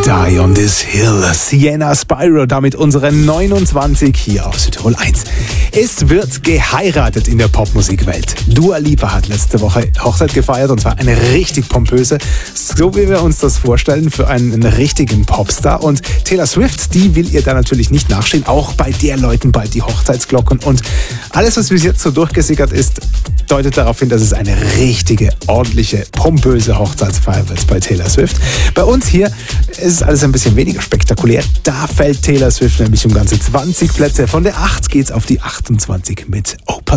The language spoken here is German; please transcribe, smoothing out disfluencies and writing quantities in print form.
Die on this hill. Sienna Spyro, damit unsere 29 hier auf Südtirol 1. Es wird geheiratet in der Popmusikwelt. Dua Lipa hat letzte Woche Hochzeit gefeiert und zwar eine richtig pompöse, so wie wir uns das vorstellen, für einen richtigen Popstar. Und Taylor Swift, die will ihr da natürlich nicht nachstehen. Auch bei der läuten bald die Hochzeitsglocken. Und alles, was bis jetzt so durchgesickert ist, deutet darauf hin, dass es eine richtige, ordentliche, pompöse Hochzeitsfeier wird bei Taylor Swift. Bei uns hier ist es alles ein bisschen weniger spektakulär. Da fällt Taylor Swift nämlich um ganze 20 Plätze. Von der 8 geht's auf die 28 mit Opal.